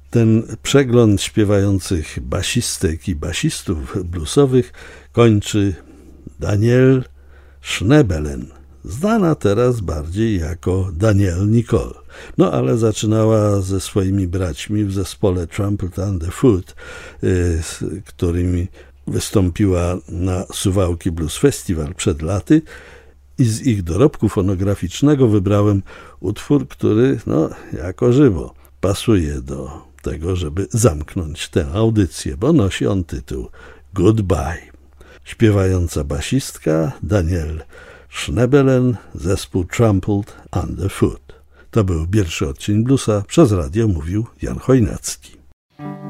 Ten przegląd śpiewających basistek i basistów bluesowych kończy Danielle Schnebelen, znana teraz bardziej jako Danielle Nicole. No ale zaczynała ze swoimi braćmi w zespole Trampled Underfoot, z którymi wystąpiła na Suwałki Blues Festival przed laty, i z ich dorobku fonograficznego wybrałem utwór, który jako żywo pasuje do tego, żeby zamknąć tę audycję, bo nosi on tytuł Goodbye. Śpiewająca basistka Danielle Schnebelen, zespół Trampled Underfoot. To był pierwszy odcinek bluesa, przez radio mówił Jan Chojnacki.